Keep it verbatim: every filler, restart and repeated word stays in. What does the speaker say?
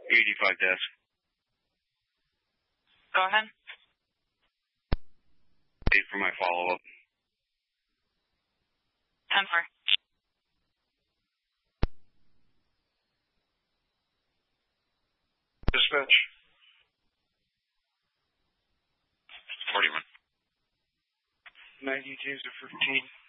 eighty-five desk. Go ahead. Eight for my follow-up. ten four. Dispatch. forty-one. ninety-two to fifteen.